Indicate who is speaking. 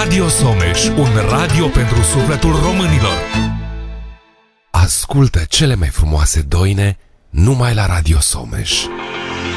Speaker 1: Radio Someș, un radio pentru sufletul românilor. Ascultă cele mai frumoase doine numai la Radio Someș.